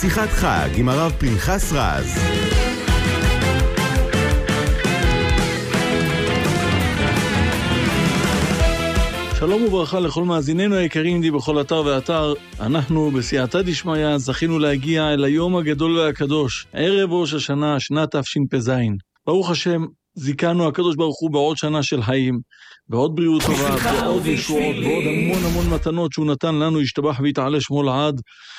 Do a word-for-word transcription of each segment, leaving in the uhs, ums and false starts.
שיחת חג עם הרב פנחס רז. שלום וברכה לכל מאזיננו היקרים די בכל אתר ואתר. אנחנו בסייעתא דשמיא זכינו להגיע אל היום הגדול והקדוש, ערב ראש השנה, שנת תשפ"ז. ברוך השם, זיכנו הקדוש ברוך הוא בעוד שנה של חיים, בעוד בריאות טובה, בעוד ישועות, בעוד המון המון מתנות שהוא נתן לנו, ישתבח ויתעלה שמו לעד.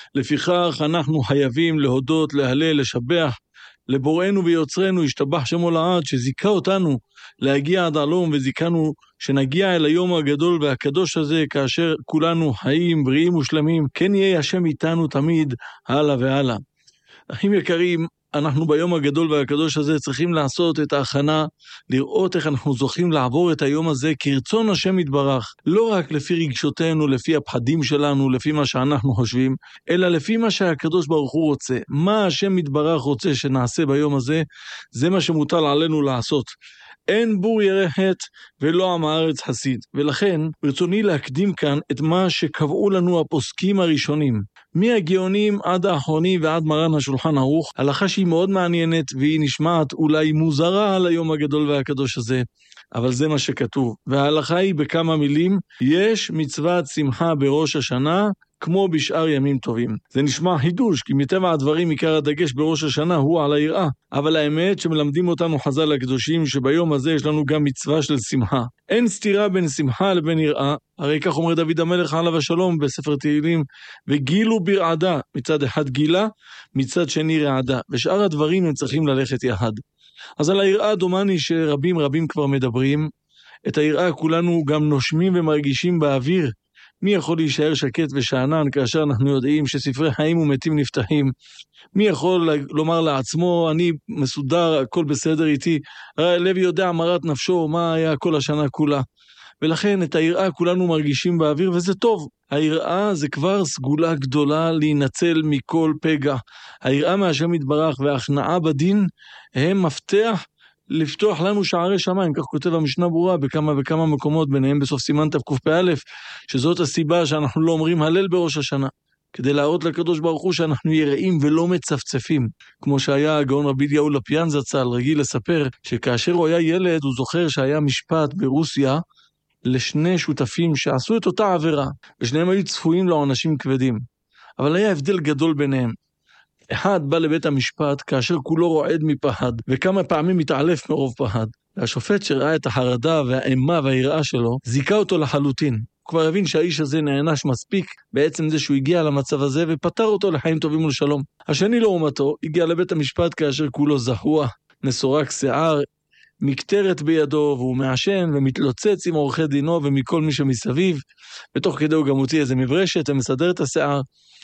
לפיכך אנחנו חייבים להודות, להלל, לשבח לבוראנו ויוצרנו, ישתבח שמו לעד, שזיכה אותנו להגיע עד הלום, וזיכנו שנגיע אל היום הגדול והקדוש הזה, כאשר כולנו חיים, בריאים ושלמים. כן יהיה השם איתנו תמיד, הלאה והלאה. אחים יקרים, אנחנו ביום הגדול והקדוש הזה צריכים לעשות את ההכנה, לראות איך אנחנו זוכים לעבור את היום הזה כרצון השם יתברך, לא רק לפי רגשותינו, לפי הפחדים שלנו, לפי מה שאנחנו חושבים, אלא לפי מה שהקדוש ברוך הוא רוצה. מה השם יתברך רוצה שנעשה ביום הזה, זה מה שמוטל עלינו לעשות. אין בור ירא חטא ולא עם הארץ חסיד. ולכן ברצוני להקדים כאן את מה שקבעו לנו הפוסקים הראשונים, מהגאונים עד האחרונים ועד מרן השולחן ערוך, הלכה שהיא מאוד מעניינת והיא נשמעת אולי מוזרה על היום הגדול והקדוש הזה, אבל זה מה שכתוב. וההלכה היא בכמה מילים: יש מצוות שמחה בראש השנה כמו בשאר ימים טובים. זה נשמע חידוש, כי מטבע הדברים עיקר הדגש בראש השנה הוא על היראה. אבל האמת שמלמדים אותנו חז"ל הקדושים שביום הזה יש לנו גם מצווה של שמחה. אין סתירה בין שמחה לבין יראה, הרי כך אומר דוד המלך עליו השלום בספר תהילים, וגילו ברעדה, מצד אחד גילה, מצד שני רעדה, ושאר הדברים הם צריכים ללכת יחד. אז על היראה דומני שרבים רבים כבר מדברים. את היראה כולנו גם נושמים ומרגישים באוויר. מי יכול להישאר שקט ושענן כאשר אנחנו יודעים שספרי חיים ומתים נפתחים? מי יכול לומר לעצמו, אני מסודר, הכל בסדר איתי? הרי לוי יודע מרת נפשו, מה היה כל השנה כולה. ולכן את היראה כולנו מרגישים באוויר, וזה טוב. היראה זה כבר סגולה גדולה להינצל מכל פגע. היראה מהשם יתברך וההכנעה בדין הם מפתח לפתוח לנו שערי שמיים, כך כותב המשנה ברורה בכמה וכמה מקומות, ביניהם בסוף סימן תקפ"א, שזאת הסיבה שאנחנו לא אומרים הלל בראש השנה, כדי להראות לקדוש ברוך הוא שאנחנו יראים ולא מצפצפים. כמו שהיה הגאון רבי אליהו לפיאן זצ"ל רגיל לספר, שכאשר הוא היה ילד הוא זוכר שהיה משפט ברוסיה לשני שותפים שעשו את אותה עבירה, ושניהם היו צפויים לעונשים כבדים, אבל היה הבדל גדול ביניהם. אחד בא לבית המשפט כאשר כולו רועד מפחד, וכמה פעמים מתעלף מרוב פחד. והשופט שראה את החרדה והאימה והיראה שלו, זיקה אותו לחלוטין. הוא כבר הבין שהאיש הזה נענש מספיק בעצם זה שהוא הגיע למצב הזה, ופטר אותו לחיים טובים ולשלום. השני לעומתו הגיע לבית המשפט כאשר כולו זהוע, מסורק שיער, מקטרת בידו, והוא מעשן ומתלוצץ עם עורכי דינו ומכל מי שמסביב, ותוך כדי הוא גם הוציא איזה מברשת ומסדר את השיער,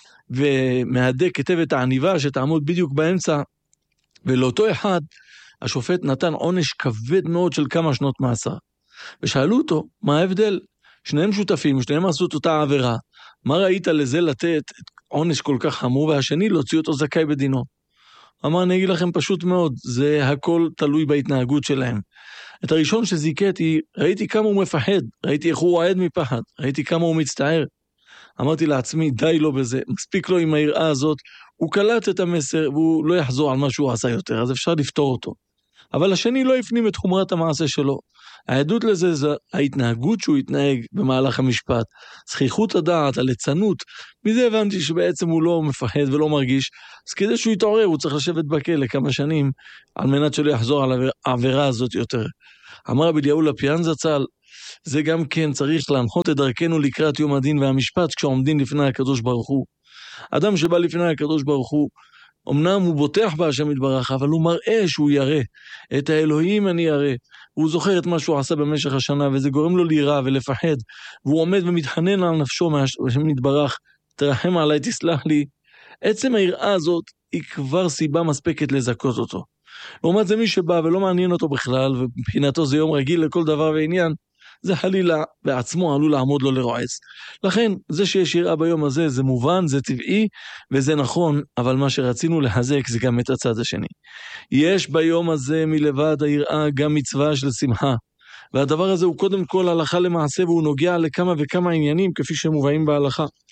ומהדק כתב את העניבה שתעמוד בדיוק באמצע. ולאותו אחד השופט נתן עונש כבד מאוד של כמה שנות מאסר. ושאלו אותו, מה ההבדל? שניהם שותפים, שניהם עשו את אותה עבירה, מה ראית לזה לתת עונש כל כך חמור, והשני להוציא אותו זכאי בדינו? אמר, אני אגיד לכם פשוט מאוד, זה הכל תלוי בהתנהגות שלהם. את הראשון שזיכיתי, ראיתי כמה הוא מפחד, ראיתי איך הוא רועד מפחד, ראיתי כמה הוא מצטער. אמרתי לעצמי, די לו בזה, מספיק לו עם היראה הזאת, הוא קלט את המסר והוא לא יחזור על מה שהוא עשה יותר, אז אפשר לפתור אותו. אבל השני לא הפנים את חומרת המעשה שלו. העדות לזה זה ההתנהגות שהוא התנהג במהלך המשפט, זכיחות הדעת, הליצנות. מזה הבנתי שבעצם הוא לא מפחד ולא מרגיש, אז כדי שהוא יתעורר הוא צריך לשבת בכלא כמה שנים, על מנת שלא יחזור על העבירה הזאת יותר. אמר רבי אליהו לפיאן זצ"ל, זה גם כן צריך להנחות את דרכנו לקראת יום הדין והמשפט כשעומדים לפני הקדוש ברוך הוא. אדם שבא לפני הקדוש ברוך הוא, אמנם הוא בוטח בהשם יתברך, אבל הוא מראה שהוא ירא. את האלוהים אני ירא. הוא זוכר את מה שהוא עשה במשך השנה, וזה גורם לו ליראה ולפחד. והוא עומד ומתחנן על נפשו מהשם יתברך, תרחם עליי, תסלח לי. עצם היראה הזאת היא כבר סיבה מספקת לזכות אותו. לעומת זה מי שבא ולא מעניין אותו בכלל, ובחינתו זה יום רגיל לכל דבר ועניין, זה חלילה בעצמו עלול לעמוד לו לרועץ. לכן, זה שיש יראה ביום הזה זה מובן, זה טבעי וזה נכון, אבל מה שרצינו לחזק זה גם את הצד השני. יש ביום הזה מלבד היראה גם מצווה של שמחה, והדבר הזה הוא קודם כל הלכה למעשה, והוא נוגע לכמה וכמה עניינים כפי שמובאים בהלכה.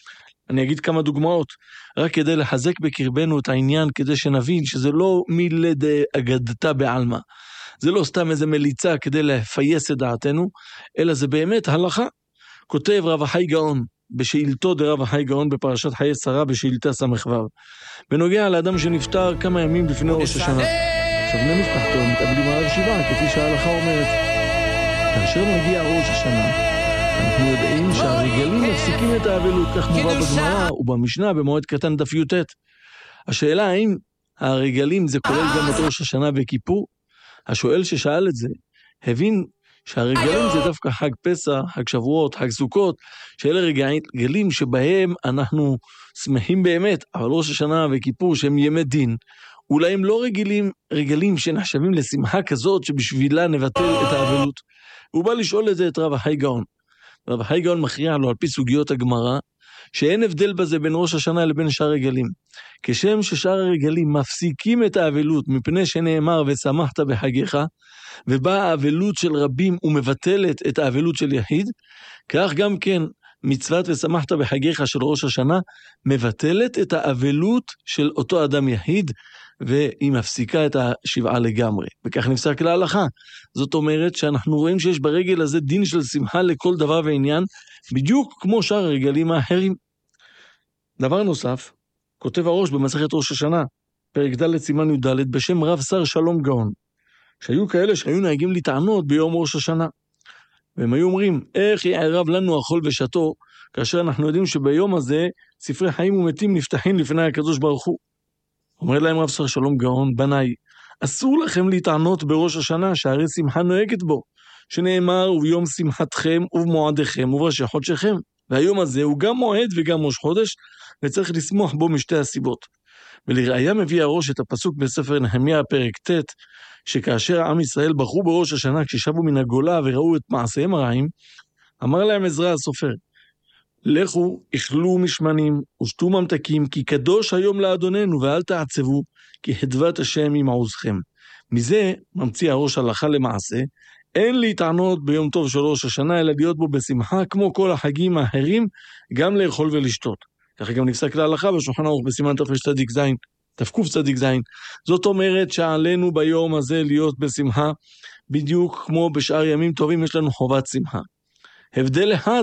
אני אגיד כמה דוגמאות, רק כדי לחזק בקרבנו את העניין, כדי שנבין שזה לא מילי דאגדתא בעלמא, זה לא סתם איזה מליצה כדי לפייס את דעתנו, אלא זה באמת הלכה. כותב רב החי גאון, בשאילתו דרב החי גאון בפרשת חיי שרה בשאילתה סמ"ו, בנוגע לאדם שנפטר כמה ימים לפני ראש השנה. עכשיו בני משפחתו מתאבלים עליו שבעה, כפי שההלכה אומרת. כאשר מגיע ראש השנה, אנחנו יודעים שהרגלים מפסיקים את האבלות, כך מובא בגמרא ובמשנה במועד קטן דף י"ט. השאלה האם הרגלים זה כולל גם את ראש השנה וכיפור? השואל ששאל את זה הבין שהרגלים זה דווקא חג פסח, חג שבועות, חג סוכות, שאלה רגלים שבהם אנחנו שמחים באמת, אבל ראש השנה וכיפור שהם ימי דין, אולי הם לא רגילים, רגלים שנחשבים לשמחה כזאת שבשבילה נבטל את האבלות. הוא בא לשאול את זה את רב החי גאון. רב החי גאון מכריע לו על פי סוגיות הגמרא, שאין הבדל בזה בין ראש השנה לבין שאר רגלים. כשם ששאר הרגלים מפסיקים את האבלות מפני שנאמר ושמחת בחגיך, ובאה האבלות של רבים ומבטלת את האבלות של יחיד, כך גם כן מצוות ושמחת בחגיך של ראש השנה מבטלת את האבלות של אותו אדם יחיד, והיא מפסיקה את השבעה לגמרי. וכך נפסק להלכה. זאת אומרת שאנחנו רואים שיש ברגל הזה דין של שמחה לכל דבר ועניין, בדיוק כמו שאר הרגלים האחרים. דבר נוסף, כותב הראש במסכת ראש השנה, פרק ד' סימן י"ד, בשם רב שר שלום גאון, שהיו כאלה שהיו נהגים לטענות ביום ראש השנה. והם היו אומרים, איך יערב לנו אכול ושתו, כאשר אנחנו יודעים שביום הזה ספרי חיים ומתים נפתחים לפני הקדוש ברוך הוא. אומר להם רב שר שלום גאון, בניי, אסור לכם להתענות בראש השנה, שהרי שמחה נוהגת בו, שנאמר, וביום שמחתכם ובמועדיכם ובראשי חודשכם. והיום הזה הוא גם מועד וגם ראש חודש, וצריך לשמוח בו משתי הסיבות. ולראיה מביא הראש את הפסוק בספר נחמיה פרק ט', שכאשר עם ישראל בחרו בראש השנה כששבו מן הגולה וראו את מעשיהם הרעים, אמר להם עזרא הסופר, לכו, אכלו משמנים ושתו ממתקים, כי קדוש היום לאדוננו, ואל תעצבו, כי הדבת השם עם עוזכם. מזה ממציא הראש הלכה למעשה, אין להתענות ביום טוב של ראש השנה, אלא להיות בו בשמחה, כמו כל החגים האחרים, גם לאכול ולשתות. ככה גם נפסק להלכה בשולחן ערוך בסימן תרצ"ז, תקצ"ז. זאת אומרת שעלינו ביום הזה להיות בשמחה, בדיוק כמו בשאר ימים טובים יש לנו חובת שמחה. הבדל אחד,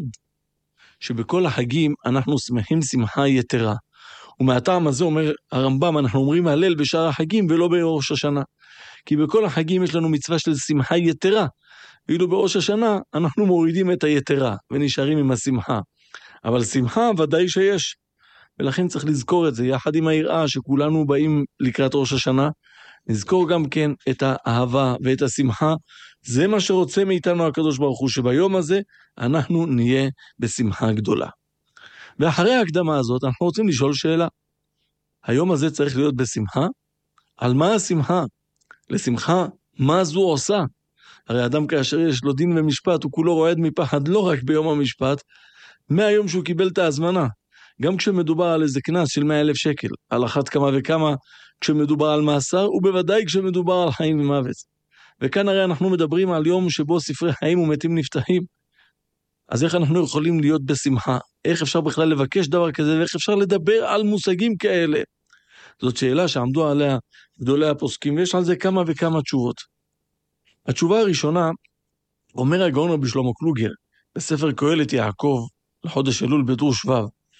שבכל החגים אנחנו שמחים שמחה יתרה. ומהטעם הזה אומר הרמב"ם, אנחנו אומרים הלל בשאר החגים ולא בראש השנה. כי בכל החגים יש לנו מצווה של שמחה יתרה, ואילו בראש השנה אנחנו מורידים את היתרה ונשארים עם השמחה. אבל שמחה ודאי שיש. ולכן צריך לזכור את זה, יחד עם היראה שכולנו באים לקראת ראש השנה, נזכור גם כן את האהבה ואת השמחה. זה מה שרוצה מאיתנו הקדוש ברוך הוא, שביום הזה אנחנו נהיה בשמחה גדולה. ואחרי ההקדמה הזאת אנחנו רוצים לשאול שאלה. היום הזה צריך להיות בשמחה? על מה השמחה? לשמחה, מה זו עושה? הרי אדם כאשר יש לו דין ומשפט, הוא כולו רועד מפחד לא רק ביום המשפט, מהיום שהוא קיבל את ההזמנה. גם כשמדובר על איזה כנס של מאה אלף שקל, על אחת כמה וכמה כשמדובר על מאסר, ובוודאי כשמדובר על חיים ומוות. וכאן הרי אנחנו מדברים על יום שבו ספרי חיים ומתים נפתחים. אז איך אנחנו יכולים להיות בשמחה? איך אפשר בכלל לבקש דבר כזה, ואיך אפשר לדבר על מושגים כאלה? זאת שאלה שעמדו עליה גדולי הפוסקים, ויש על זה כמה וכמה תשובות. התשובה הראשונה, אומר הגאון רבי שלמה קלוגר, בספר קהלת יעקב, לחודש אלול בט"ו שבט,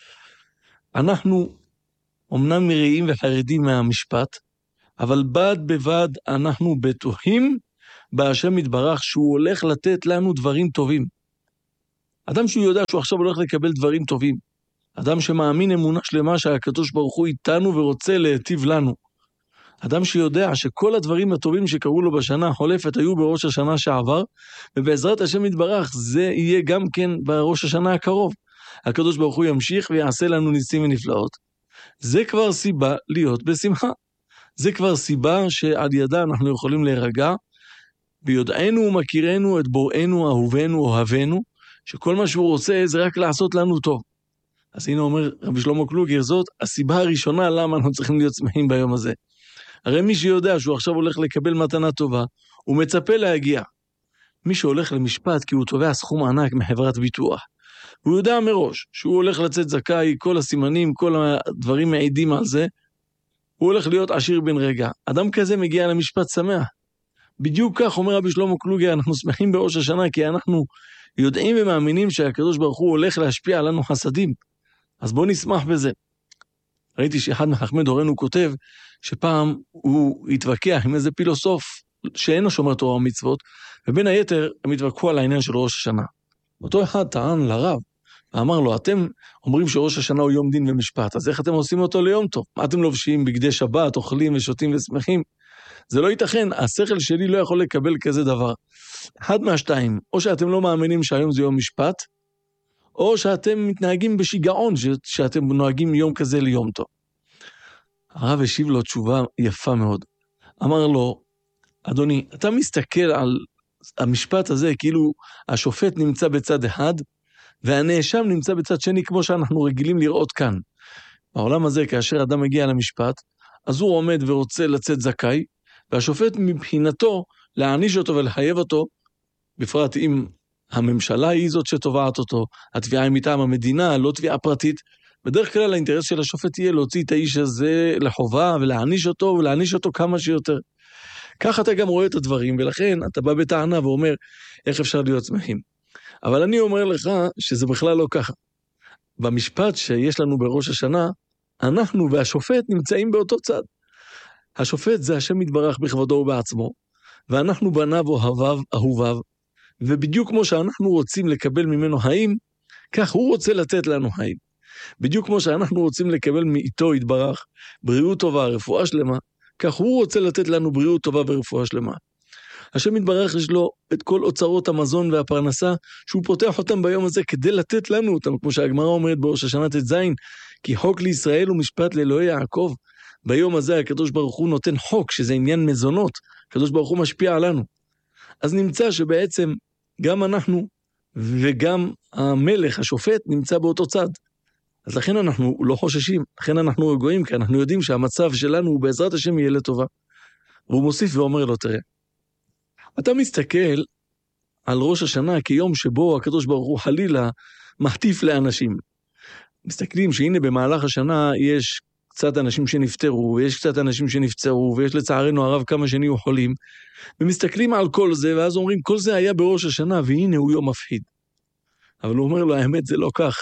אנחנו אמנם מראים וחרדים מהמשפט, אבל בד בבד אנחנו בטוחים בהשם יתברך שהוא הולך לתת לנו דברים טובים. אדם שהוא יודע שהוא עכשיו הולך לקבל דברים טובים, אדם שמאמין אמונה שלמה שהקדוש ברוך הוא איתנו ורוצה להיטיב לנו, אדם שיודע שכל הדברים הטובים שקרו לו בשנה החולפת היו בראש השנה שעבר, ובעזרת השם יתברך זה יהיה גם כן בראש השנה הקרוב. הקדוש ברוך הוא ימשיך ויעשה לנו ניסים ונפלאות. זה כבר סיבה להיות בשמחה. זה כבר סיבה שעל ידה אנחנו יכולים להירגע, ביודענו ומכירנו את בוראנו, אהובנו, אוהבנו, שכל מה שהוא רוצה זה רק לעשות לנו טוב. אז הנה אומר רבי שלמה קלוגר, זאת הסיבה הראשונה למה אנחנו צריכים להיות שמחים ביום הזה. הרי מי שיודע שהוא עכשיו הולך לקבל מתנה טובה, הוא מצפה להגיע. מי שהולך למשפט כי הוא תובע סכום ענק מחברת ביטוח, הוא יודע מראש שהוא הולך לצאת זכאי, כל הסימנים, כל הדברים מעידים על זה, הוא הולך להיות עשיר בן רגע. אדם כזה מגיע למשפט שמח. בדיוק כך אומר רבי שלמה קלוגר, אנחנו שמחים בראש השנה, כי אנחנו יודעים ומאמינים שהקדוש ברוך הוא הולך להשפיע עלינו חסדים. אז בואו נשמח בזה. ראיתי שאחד מחכמי דורנו כותב, שפעם הוא התווכח עם איזה פילוסוף, שאינו שומר תורה ומצוות, ובין היתר הם התווכחו על העניין של ראש השנה. אותו אחד טען לרב, ואמר לו, אתם אומרים שראש השנה הוא יום דין ומשפט, אז איך אתם עושים אותו ליום טוב? מה אתם לובשים בגדי שבת, אוכלים ושותים ושמחים? זה לא ייתכן, השכל שלי לא יכול לקבל כזה דבר. אחד מהשתיים, או שאתם לא מאמינים שהיום זה יום משפט, או שאתם מתנהגים בשיגעון, ש- שאתם נוהגים יום כזה ליום טוב. הרב השיב לו תשובה יפה מאוד. אמר לו, אדוני, אתה מסתכל על המשפט הזה, כאילו השופט נמצא בצד אחד, והנאשם נמצא בצד שני, כמו שאנחנו רגילים לראות כאן. בעולם הזה, כאשר אדם מגיע למשפט, אז הוא עומד ורוצה לצאת זכאי, והשופט מבחינתו להעניש אותו ולחייב אותו, בפרט אם הממשלה היא זאת שתובעת אותו, התביעה היא מטעם המדינה, לא תביעה פרטית. בדרך כלל האינטרס של השופט יהיה להוציא את האיש הזה לחובה, ולהעניש אותו, ולהעניש אותו כמה שיותר. כך אתה גם רואה את הדברים, ולכן אתה בא בטענה ואומר, איך אפשר להיות שמחים? אבל אני אומר לך שזה בכלל לא ככה. במשפט שיש לנו בראש השנה, אנחנו והשופט נמצאים באותו צד. השופט זה השם יתברך בכבודו ובעצמו, ואנחנו בניו אוהביו, אהוביו, ובדיוק כמו שאנחנו רוצים לקבל ממנו חיים, כך הוא רוצה לתת לנו חיים. בדיוק כמו שאנחנו רוצים לקבל מאיתו יתברך בריאות טובה, רפואה שלמה, כך הוא רוצה לתת לנו בריאות טובה ורפואה שלמה. השם יתברך יש לו את כל אוצרות המזון והפרנסה, שהוא פותח אותם ביום הזה כדי לתת לנו אותם, כמו שהגמרא אומרת בראש השנה ט"ז, כי חוק לישראל ומשפט לאלוהי יעקב. ביום הזה הקדוש ברוך הוא נותן חוק, שזה עניין מזונות, הקדוש ברוך הוא משפיע עלינו. אז נמצא שבעצם גם אנחנו וגם המלך, השופט, נמצא באותו צד. אז לכן אנחנו לא חוששים, לכן אנחנו רגועים, כי אנחנו יודעים שהמצב שלנו הוא בעזרת השם יהיה לטובה. והוא מוסיף ואומר לו, תראה, אתה מסתכל על ראש השנה כיום שבו הקדוש ברוך הוא חלילה מחטיף לאנשים. מסתכלים שהנה במהלך השנה יש קצת אנשים שנפטרו, ויש קצת אנשים שנפצעו, ויש לצערנו הרב כמה שנהיו חולים, ומסתכלים על כל זה, ואז אומרים, כל זה היה בראש השנה, והנה הוא יום מפחיד. אבל הוא אומר לו, האמת זה לא כך.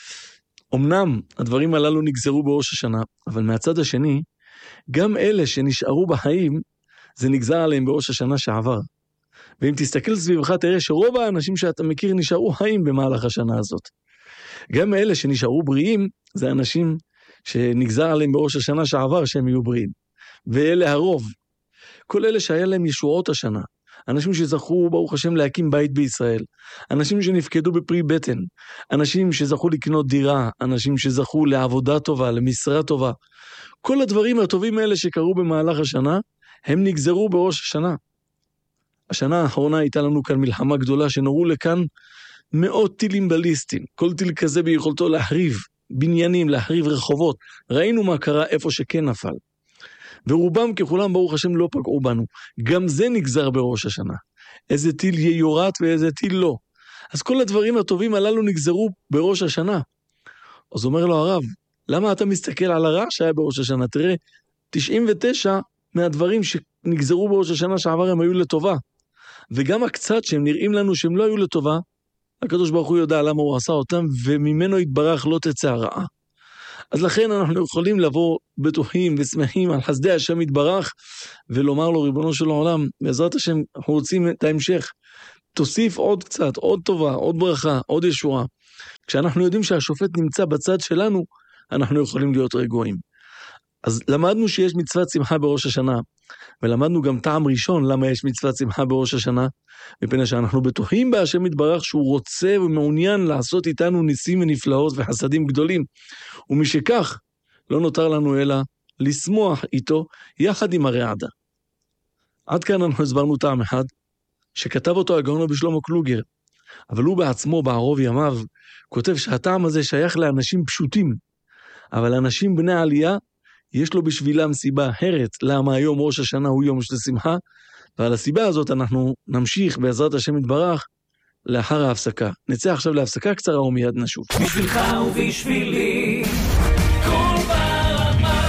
אמנם הדברים הללו נגזרו בראש השנה, אבל מהצד השני, גם אלה שנשארו בחיים, זה נגזר עליהם בראש השנה שעבר. ואם תסתכל סביבך, תראה שרוב האנשים שאתה מכיר נשארו חיים במהלך השנה הזאת. גם אלה שנשארו בריאים, זה אנשים שנגזר עליהם בראש השנה שעבר שהם יהיו בריאים. ואלה הרוב. כל אלה שהיה להם ישועות השנה, אנשים שזכו ברוך השם להקים בית בישראל, אנשים שנפקדו בפרי בטן, אנשים שזכו לקנות דירה, אנשים שזכו לעבודה טובה, למשרה טובה. כל הדברים הטובים האלה שקרו במהלך השנה, הם נגזרו בראש השנה. השנה האחרונה הייתה לנו כאן מלחמה גדולה שנורו לכאן מאות טילים בליסטיים, כל טיל כזה ביכולתו להחריב בניינים, להחריב רחובות. ראינו מה קרה איפה שכן נפל. ורובם ככולם ברוך השם לא פגעו בנו. גם זה נגזר בראש השנה. איזה טיל יורט ואיזה טיל לא. אז כל הדברים הטובים הללו נגזרו בראש השנה. אז אומר לו הרב, למה אתה מסתכל על הרע שהיה בראש השנה? תראה, תשעים ותשע מהדברים שנגזרו בראש השנה שעבר הם היו לטובה. וגם הקצת שהם נראים לנו שהם לא היו לטובה, הקדוש ברוך הוא יודע למה הוא עשה אותם, וממנו יתברך לא תצא הרעה. אז לכן אנחנו יכולים לבוא בטוחים ושמחים על חסדי השם יתברך, ולומר לו ריבונו של העולם, בעזרת השם אנחנו רוצים את ההמשך, תוסיף עוד קצת, עוד טובה, עוד ברכה, עוד ישועה. כשאנחנו יודעים שהשופט נמצא בצד שלנו, אנחנו יכולים להיות רגועים. אז למדנו שיש מצוות שמחה בראש השנה, ולמדנו גם טעם ראשון למה יש מצוות שמחה בראש השנה, מפני שאנחנו בטוחים בהשם יתברך שהוא רוצה ומעוניין לעשות איתנו ניסים ונפלאות וחסדים גדולים, ומשכך לא נותר לנו אלא לשמוח איתו יחד עם הרעדה. עד כאן אנחנו הסברנו טעם אחד, שכתב אותו הגאון רבי שלמה קלוגר, אבל הוא בעצמו בערוב ימיו כותב שהטעם הזה שייך לאנשים פשוטים, אבל אנשים בני עלייה יש לו בשבילם סיבה אחרת, למה היום ראש השנה הוא יום של שמחה, ועל הסיבה הזאת אנחנו נמשיך בעזרת השם יתברך לאחר ההפסקה. נצא עכשיו להפסקה קצרה ומיד נשוב. בשבילך ובשבילי כל ברמה.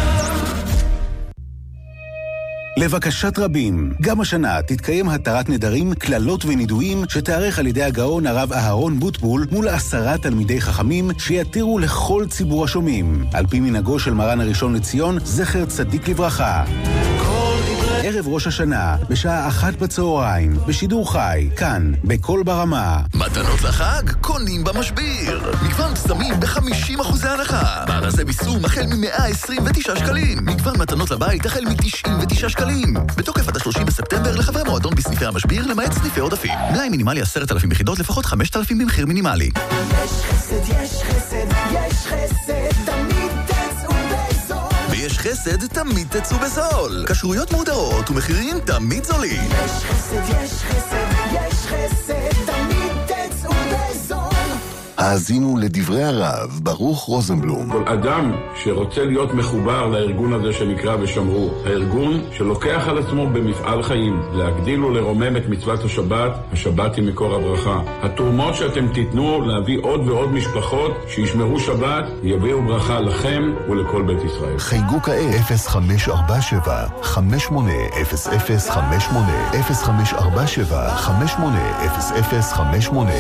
לבקשת רבים, גם השנה תתקיים התרת נדרים, כללות ונידויים שתארך על ידי הגאון הרב אהרון בוטבול מול עשרה תלמידי חכמים שיתירו לכל ציבור השומעים, על פי מנהגו של מרן הראשון לציון, זכר צדיק לברכה. ערב ראש השנה, בשעה אחת בצהריים, בשידור חי, כאן, בכל ברמה. מתנות לחג, קונים במשביר. מגוון פסמים ב-חמישים אחוז הנחה. מארזי ביסום החל מ-מאה עשרים ותשעה שקלים. מגוון מתנות לבית החל מ-תשעים ותשעה שקלים. בתוקף עד ה-שלושים בספטמבר לחברי מועדון בסניפי המשביר, למעט סניפי עודפים. מלאי מינימלי עשרת אלפים יחידות, לפחות חמשת אלפים במחיר מינימלי. יש חסד, יש חסד, יש חסד, תמיד תצאו בזול. ויש חסד, תמיד תצאו בזול. כשרויות מודעות ומחירים תמיד זולים. יש חסד, יש חסד, יש חסד, תמיד תצאו בזול. האזינו לדברי הרב ברוך רוזנבלום. כל אדם שרוצה להיות מחובר לארגון הזה שנקרא ושמרו, הארגון שלוקח על עצמו במפעל חיים להגדיל ולרומם את מצוות השבת, השבת היא מקור הברכה. התרומות שאתם תיתנו להביא עוד ועוד משפחות שישמרו שבת, יביאו ברכה לכם ולכל בית ישראל. חייגו כעת אפס חמש ארבע שבע חמש שמונה אפס אפס חמש שמונה אפס חמש ארבע שבע חמש שמונה אפס אפס חמש שמונה.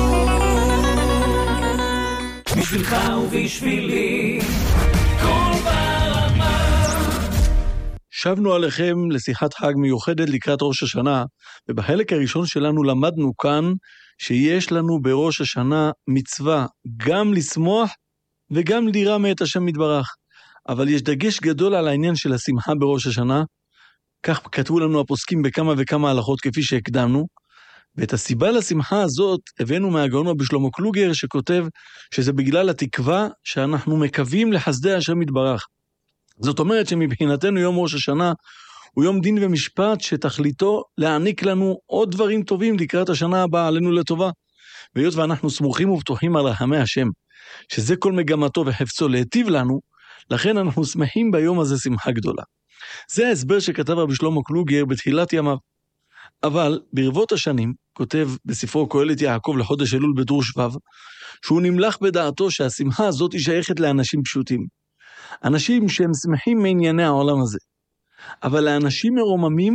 בשבילך ובשבילי כל ברמה. שבנו עליכם לשיחת חג מיוחדת לקראת ראש השנה, ובחלק הראשון שלנו למדנו כאן שיש לנו בראש השנה מצווה גם לשמוח וגם ליראה את השם מתברך. אבל יש דגש גדול על העניין של השמחה בראש השנה, כך כתבו לנו הפוסקים בכמה וכמה הלכות כפי שהקדמנו, ואת הסיבה לשמחה הזאת הבאנו מהגאון רבי שלמה קלוגר שכותב שזה בגלל התקווה שאנחנו מקווים לחסדי השם יתברך. זאת אומרת שמבחינתנו יום ראש השנה הוא יום דין ומשפט שתכליתו להעניק לנו עוד דברים טובים לקראת השנה הבאה עלינו לטובה. והיות ואנחנו סמוכים ובטוחים על רחמי השם, שזה כל מגמתו וחפצו להיטיב לנו, לכן אנחנו שמחים ביום הזה שמחה גדולה. זה ההסבר שכתב רבי שלמה קלוגר בתחילת ימיו. אבל ברבות השנים, כותב בספרו קהלת יעקב לחודש אלול בט"ו שבט, שהוא נמלך בדעתו שהשמחה הזאת היא שייכת לאנשים פשוטים. אנשים שהם שמחים מענייני העולם הזה. אבל לאנשים מרוממים,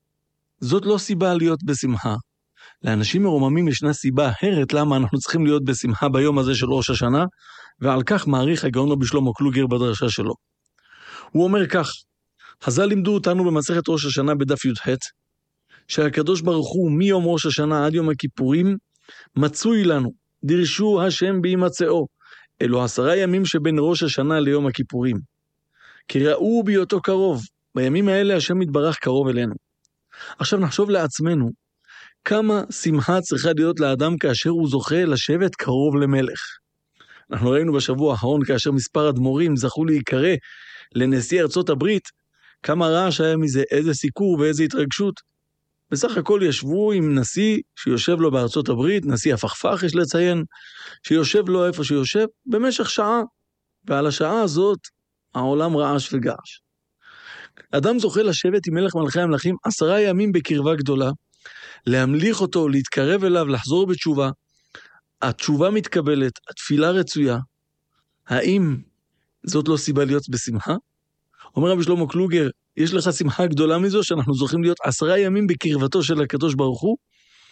זאת לא סיבה להיות בשמחה. לאנשים מרוממים ישנה סיבה אחרת למה אנחנו צריכים להיות בשמחה ביום הזה של ראש השנה, ועל כך מעריך הגאון רבי שלמה קלוגר בדרשה שלו. הוא אומר כך, חז"ל לימדו אותנו במסכת ראש השנה בדף י"ח, שהקדוש ברוך הוא מיום ראש השנה עד יום הכיפורים, מצוי לנו, דרשו השם בהימצאו, אלו עשרה ימים שבין ראש השנה ליום הכיפורים. כי ראו בהיותו קרוב, בימים האלה השם יתברך קרוב אלינו. עכשיו נחשוב לעצמנו, כמה שמחה צריכה להיות לאדם כאשר הוא זוכה לשבת קרוב למלך. אנחנו ראינו בשבוע האחרון כאשר מספר אדמו"רים זכו להיקרא לנשיא ארצות הברית, כמה רעש היה מזה, איזה סיקור ואיזה התרגשות. בסך הכל ישבו עם נשיא שיושב לו בארצות הברית, נשיא הפכפך יש לציין, שיושב לו איפה שיושב במשך שעה, ועל השעה הזאת העולם רעש וגעש. אדם זוכה לשבת עם מלך מלכי המלכים עשרה ימים בקרבה גדולה, להמליך אותו, להתקרב אליו, לחזור בתשובה. התשובה מתקבלת, התפילה רצויה. האם זאת לא סיבה להיות בשמחה? אומר רבי שלמה קלוגר, יש לך שמחה גדולה מזו שאנחנו זוכים להיות עשרה ימים בקרבתו של הקדוש ברוך הוא?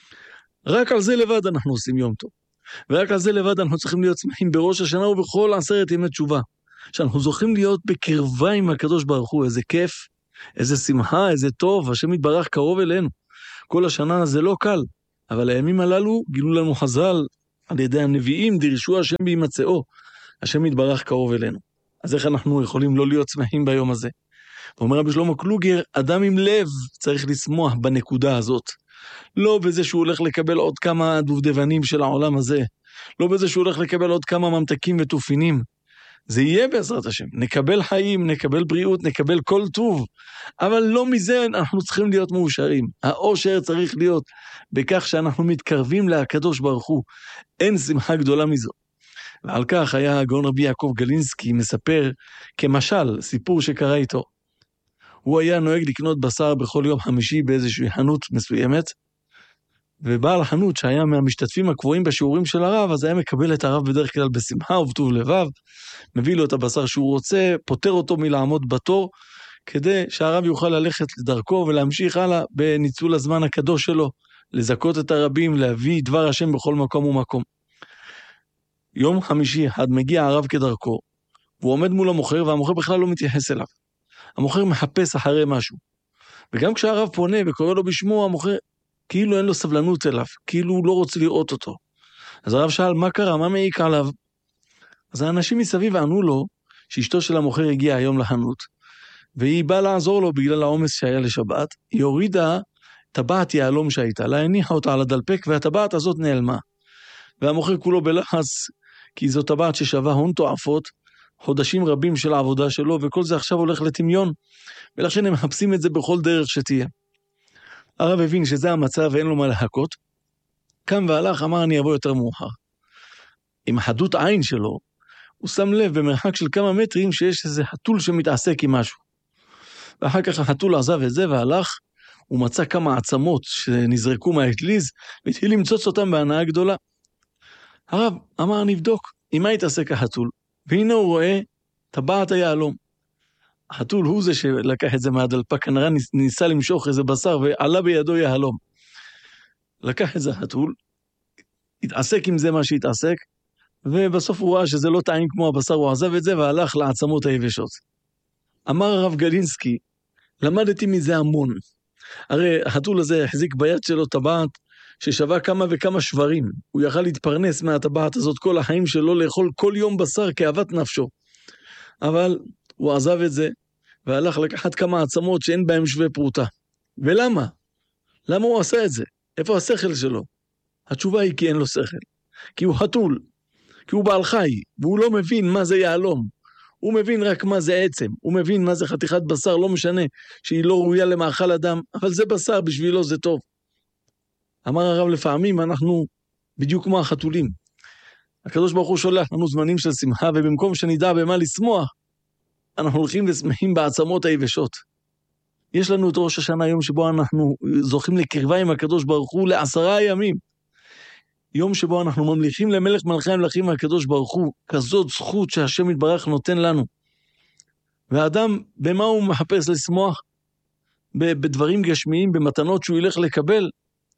רק על זה לבד אנחנו עושים יום טוב. ורק על זה לבד אנחנו צריכים להיות שמחים בראש השנה ובכל עשרת ימי תשובה. שאנחנו זוכים להיות בקרבה עם הקדוש ברוך הוא, איזה כיף, איזה שמחה, איזה טוב, השם יתברך קרוב אלינו. כל השנה זה לא קל, אבל הימים הללו גילו לנו חז"ל על ידי הנביאים, דרשו השם בהימצאו, השם יתברך קרוב אלינו. אז איך אנחנו יכולים לא להיות שמחים ביום הזה? ואומר רבי שלמה קלוגר, אדם עם לב צריך לשמוח בנקודה הזאת. לא בזה שהוא הולך לקבל עוד כמה דובדבנים של העולם הזה, לא בזה שהוא הולך לקבל עוד כמה ממתקים ותופינים. זה יהיה בעזרת השם, נקבל חיים, נקבל בריאות, נקבל כל טוב, אבל לא מזה אנחנו צריכים להיות מאושרים. האושר צריך להיות בכך שאנחנו מתקרבים לקדוש ברוך הוא, אין שמחה גדולה מזו. ועל כך היה הגאון רבי יעקב גלינסקי מספר כמשל, סיפור שקרה איתו. הוא היה נוהג לקנות בשר בכל יום חמישי באיזושהי חנות מסוימת, ובעל החנות שהיה מהמשתתפים הקבועים בשיעורים של הרב, אז היה מקבל את הרב בדרך כלל בשמחה ובטוב לבב, מביא לו את הבשר שהוא רוצה, פותר אותו מלעמוד בתור, כדי שהרב יוכל ללכת לדרכו ולהמשיך הלאה בניצול הזמן הקדוש שלו, לזכות את הרבים, להביא דבר השם בכל מקום ומקום. יום חמישי אחד מגיע הרב כדרכו, והוא עומד מול המוכר, והמוכר בכלל לא מתייחס אליו. המוכר מחפש אחרי משהו. וגם כשהרב פונה וקורא לו בשמו, המוכר כאילו אין לו סבלנות אליו, כאילו הוא לא רוצה לראות אותו. אז הרב שאל, מה קרה? מה מעיק עליו? אז האנשים מסביב ענו לו, שאשתו של המוכר הגיעה היום לחנות, והיא באה לעזור לו בגלל העומס שהיה לשבת, היא הורידה טבעת יהלום שהייתה, לה הניחה אותה על הדלפק, והטבעת הזאת נעלמה. והמוכר כולו בלחץ, כי זו טבעת ששווה הון תועפות, חודשים רבים של העבודה שלו, וכל זה עכשיו הולך לטמיון, ולכן הם מחפשים את זה בכל דרך שתהיה. הרב הבין שזה המצב ואין לו מה להכות, קם והלך, אמר אני אבוא יותר מאוחר. עם חדות עין שלו, הוא שם לב במרחק של כמה מטרים שיש איזה חתול שמתעסק עם משהו. ואחר כך החתול עזב את זה והלך, הוא מצא כמה עצמות שנזרקו מהאטליז, והתחיל למצוץ אותם בהנאה גדולה. הרב אמר נבדוק, עם מה התעסק החתול? והנה הוא רואה טבעת היהלום. החתול הוא זה שלקח את זה מהדלפק, כנראה ניסה למשוך איזה בשר ועלה בידו יהלום. לקח את זה החתול, התעסק עם זה מה שהתעסק, ובסוף הוא ראה שזה לא טעים כמו הבשר, הוא עזב את זה והלך לעצמות היבשות. אמר הרב גלינסקי, למדתי מזה המון. הרי החתול הזה החזיק ביד שלו טבעת ששווה כמה וכמה שברים. הוא יכל להתפרנס מהטבעת הזאת כל החיים שלו, לאכול כל יום בשר כאוות נפשו. אבל הוא עזב את זה והלך לקחת כמה עצמות שאין בהם שווה פרוטה. ולמה? למה הוא עשה את זה? איפה השכל שלו? התשובה היא כי אין לו שכל. כי הוא חתול. כי הוא בעל חי, והוא לא מבין מה זה יהלום. הוא מבין רק מה זה עצם. הוא מבין מה זה חתיכת בשר, לא משנה שהיא לא ראויה למאכל אדם, אבל זה בשר, בשבילו זה טוב. אמר הרב, לפעמים אנחנו בדיוק כמו החתולים. הקדוש ברוך הוא שולח לנו זמנים של שמחה, ובמקום שנדע במה לשמוח, אנחנו הולכים ושמחים בעצמות היבשות. יש לנו את ראש השנה היום שבו אנחנו זוכים לקרבה עם הקדוש ברוך הוא לעשרה ימים. יום שבו אנחנו ממליכים למלך מלכי המלכים מהקדוש ברוך הוא, כזאת זכות שהשם יתברך נותן לנו. והאדם, במה הוא מחפש לשמוח? בדברים גשמיים, במתנות שהוא ילך לקבל.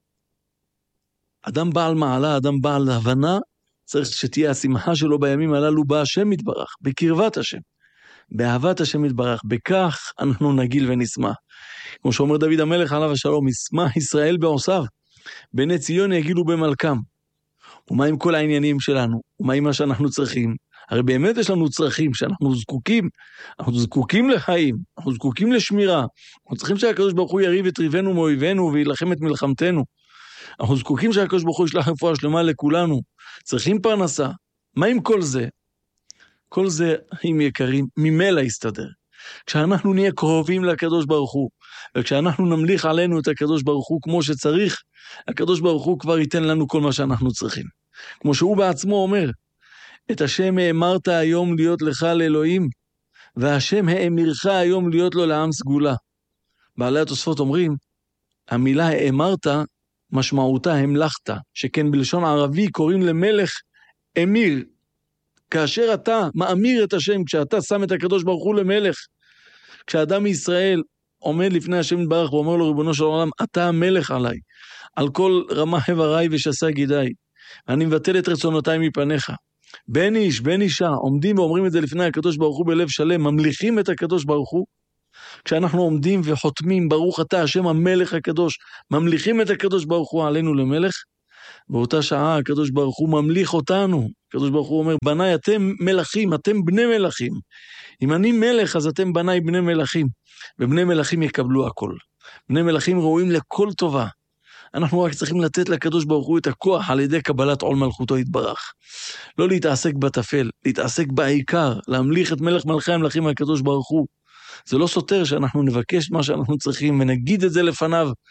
אדם בעל מעלה, אדם בעל הבנה, צריך שתהיה השמחה שלו בימים הללו בהשם יתברך, בקרבת השם, באהבת השם יתברך, בכך אנחנו נגיל ונשמח. כמו שאומר דוד המלך עליו השלום, ישמח ישראל בעושיו, בני ציון יגילו במלכם. ומה עם כל העניינים שלנו? ומה עם מה שאנחנו צריכים? הרי באמת יש לנו צרכים שאנחנו זקוקים, אנחנו זקוקים לחיים, אנחנו זקוקים לשמירה, אנחנו צריכים שהקדוש ברוך הוא יריב את ריבנו מאויבינו וילחם את מלחמתנו. אנחנו זקוקים שהקדוש ברוך הוא ישלח רפואה שלמה לכולנו, צריכים פרנסה. מה עם כל זה? כל זה, אם יקרים, ממילא יסתדר. כשאנחנו נהיה קרובים לקדוש ברוך הוא, וכשאנחנו נמליך עלינו את הקדוש ברוך הוא כמו שצריך, הקדוש ברוך הוא כבר ייתן לנו כל מה שאנחנו צריכים. כמו שהוא בעצמו אומר, את השם האמרת היום להיות לך לאלוהים, והשם האמירך היום להיות לו לעם סגולה. בעלי התוספות אומרים, המילה האמרת, משמעותה המלכת, שכן בלשון ערבי קוראים למלך אמיר. כאשר אתה מאמיר את השם, כשאתה שם את הקדוש ברוך הוא למלך, כשאדם מישראל עומד לפני השם יתברך ואומר לו, ריבונו של עולם, אתה המלך עליי, על כל רמה חבריי ושסה גידיי, אני מבטל את רצונותיי מפניך. בן איש, בן אישה, עומדים ואומרים את זה לפני הקדוש ברוך הוא בלב שלם, ממליכים את הקדוש ברוך הוא. כשאנחנו עומדים וחותמים, ברוך אתה השם המלך הקדוש, ממליכים את הקדוש ברוך הוא עלינו למלך, באותה שעה הקדוש ברוך הוא ממליך אותנו. הקדוש ברוך הוא אומר, בניי אתם מלכים, אתם בני מלכים. אם אני מלך, אז אתם בניי בני מלכים. ובני מלכים יקבלו הכל. בני מלכים ראויים לכל טובה. אנחנו רק צריכים לתת לקדוש ברוך הוא את הכוח על ידי קבלת עול מלכותו יתברך. לא להתעסק בתפל, להתעסק בעיקר, להמליך את מלך מלכי המלכים הקדוש ברוך הוא. זה לא סותר שאנחנו נבקש מה שאנחנו צריכים ונגיד את זה לפניו,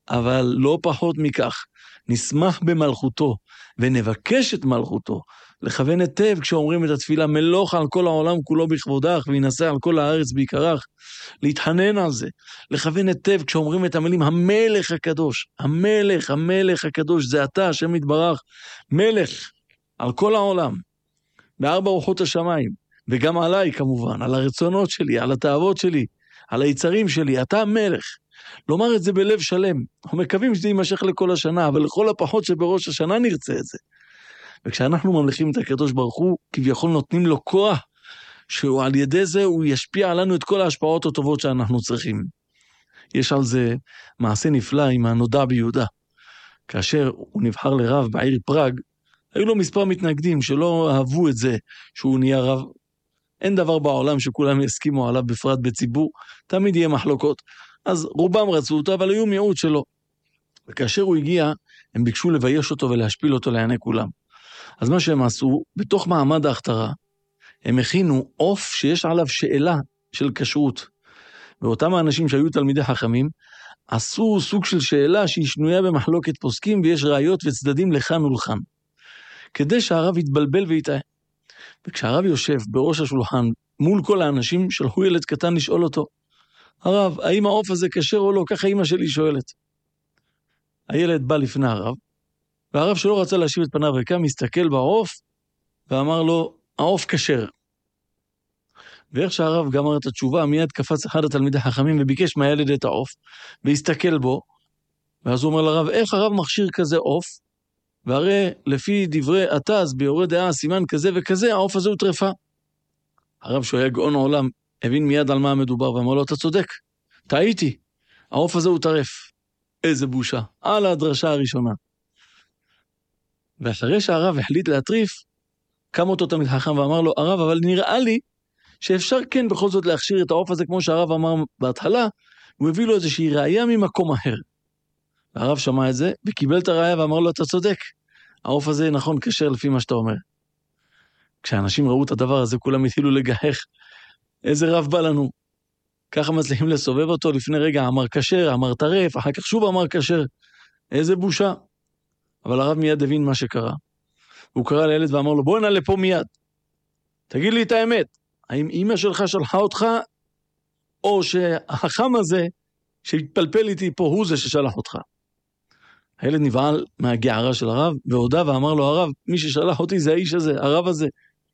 אבל לא פחות מכך, נשמח במלכותו ונבקש את מלכותו, לכוון היטב כשאומרים את התפילה, מלוך על כל העולם כולו בכבודך, וינשא על כל הארץ בעיקרך, להתחנן על זה, לכוון היטב כשאומרים את המילים, המלך הקדוש, המלך, המלך הקדוש, זה אתה, השם יתברך, מלך על כל העולם, בארבע רוחות השמיים, וגם עליי כמובן, על הרצונות שלי, על התאוות שלי, על היצרים שלי, אתה המלך. לומר את זה בלב שלם, אנחנו מקווים שזה יימשך לכל השנה, אבל לכל הפחות שבראש השנה נרצה את זה. וכשאנחנו ממליכים את הקדוש ברוך הוא, כביכול נותנים לו כוח, שעל ידי זה הוא ישפיע עלינו את כל ההשפעות הטובות שאנחנו צריכים. יש על זה מעשה נפלא עם הנודע ביהודה. כאשר הוא נבחר לרב בעיר פראג, היו לו מספר מתנגדים שלא אהבו את זה שהוא נהיה רב. אין דבר בעולם שכולם יסכימו עליו בפרט בציבור, תמיד יהיה מחלוקות. אז רובם רצו אותו, אבל היו מיעוט שלו. וכאשר הוא הגיע, הם ביקשו לבייש אותו ולהשפיל אותו לעיני כולם. אז מה שהם עשו, בתוך מעמד ההכתרה, הם הכינו עוף שיש עליו שאלה של כשרות. ואותם האנשים שהיו תלמידי חכמים, עשו סוג של שאלה שהיא שנויה במחלוקת פוסקים, ויש ראיות וצדדים לכאן ולכאן. כדי שהרב יתבלבל ויתאה. וכשהרב יושב בראש השולחן, מול כל האנשים, שלחו ילד קטן לשאול אותו, הרב, האם העוף הזה כשר או לא? ככה אמא שלי שואלת. הילד בא לפני הרב, והרב שלא רצה להשיב את פניו ריקם, מסתכל בעוף, ואמר לו, העוף כשר. ואיך שהרב גמר את התשובה, מיד קפץ אחד התלמידי החכמים, וביקש מהילד את העוף, והסתכל בו, ואז הוא אומר לרב, איך הרב מכשיר כזה עוף? והרי לפי דברי עתז, ביורה דעה, סימן כזה וכזה, העוף הזה הוא טרפה. הרב שהוא היה גאון העולם, הבין מיד על מה מדובר, ואמר לו, אתה צודק, טעיתי, העוף הזה הוא טרף. איזה בושה, על הדרשה הראשונה. ואחרי שהרב החליט להטריף, קם אותו תלמיד חכם ואמר לו, הרב, אבל נראה לי שאפשר כן בכל זאת להכשיר את העוף הזה, כמו שהרב אמר בהתחלה, הוא הביא לו איזושהי ראייה ממקום אחר. והרב שמע את זה, וקיבל את הראייה ואמר לו, אתה צודק, העוף הזה נכון כשר לפי מה שאתה אומר. כשאנשים ראו את הדבר הזה, כולם התחילו לגחך, איזה רב בא לנו. ככה מצליחים לסובב אותו, לפני רגע אמר כשר, אמר טרף, אחר כך שוב אמר כשר. איזה בושה. אבל הרב מיד הבין מה שקרה. הוא קרא לילד ואמר לו, בוא נעלה פה מיד. תגיד לי את האמת, האם אמא שלך שלחה אותך, או שהחכם הזה, שהתפלפל איתי פה, הוא זה ששלח אותך. הילד נבעל מהגערה של הרב, והודע ואמר לו, הרב, מי ששלח אותי זה האיש הזה, הרב הזה.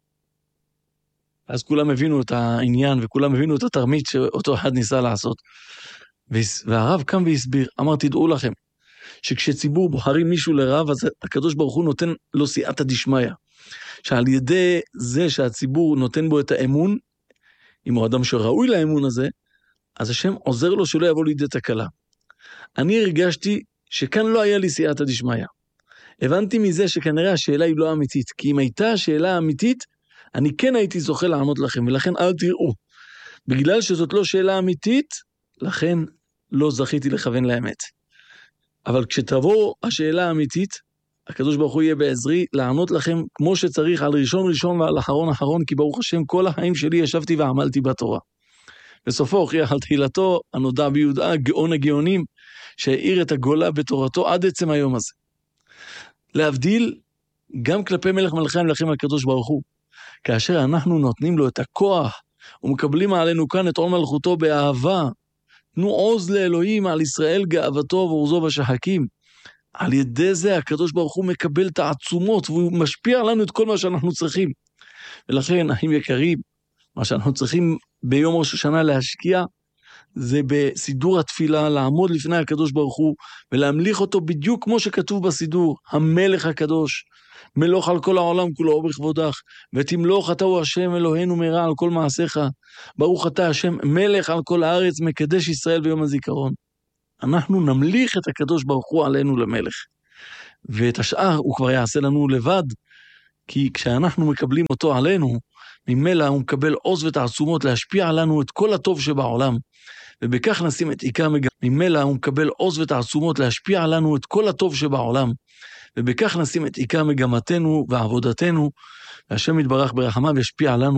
אז כולם הבינו את העניין, וכולם הבינו את התרמית שאותו אחד ניסה לעשות. והרב קם והסביר, אמר, תדעו לכם, שכשציבור בוחרים מישהו לרב, אז הקדוש ברוך הוא נותן לו סייעתא דשמיא. שעל ידי זה שהציבור נותן בו את האמון, אם הוא אדם שראוי לאמון הזה, אז השם עוזר לו שלא יבוא לידי תקלה. אני הרגשתי שכאן לא היה לי סייעתא דשמיא. הבנתי מזה שכנראה השאלה היא לא אמיתית, כי אם הייתה השאלה אמיתית, אני כן הייתי זוכה לענות לכם, ולכן אל תראו. בגלל שזאת לא שאלה אמיתית, לכן לא זכיתי לכוון לאמת. אבל כשתבוא השאלה האמיתית, הקדוש ברוך הוא יהיה בעזרי לענות לכם כמו שצריך על ראשון ראשון ועל אחרון אחרון, כי ברוך השם כל החיים שלי ישבתי ועמלתי בתורה. בסופו הוכיח על תחילתו הנודע ביהודה, גאון הגאונים, שהאיר את הגולה בתורתו עד עצם היום הזה. להבדיל גם כלפי מלך מלכי המלכים הקדוש ברוך הוא, כאשר אנחנו נותנים לו את הכוח, ומקבלים עלינו כאן את עול מלכותו באהבה, תנו עוז לאלוהים על ישראל גאוותו ועוזו בשחקים. על ידי זה הקדוש ברוך הוא מקבל את העצומות, והוא משפיע עלינו את כל מה שאנחנו צריכים. ולכן, אחים יקרים, מה שאנחנו צריכים ביום ראש השנה להשקיע, זה בסידור התפילה, לעמוד לפני הקדוש ברוך הוא, ולהמליך אותו בדיוק כמו שכתוב בסידור, המלך הקדוש, מלוך על כל העולם כולו בכבודך, ותמלוך אתה הוא השם אלוהינו מרע על כל מעשיך, ברוך אתה השם מלך על כל הארץ, מקדש ישראל ביום הזיכרון. אנחנו נמליך את הקדוש ברוך הוא עלינו למלך, ואת השאר הוא כבר יעשה לנו לבד, כי כשאנחנו מקבלים אותו עלינו, ממילא הוא מקבל עוז ותעצומות להשפיע עלינו את כל הטוב שבעולם, ובכך נשים את עיקר מגמתנו, ממילא הוא מקבל עוז ותעצומות להשפיע עלינו את כל הטוב שבעולם, ובכך נשים את עיקר מגמתנו ועבודתנו, והשם יתברך ברחמיו ישפיע עלינו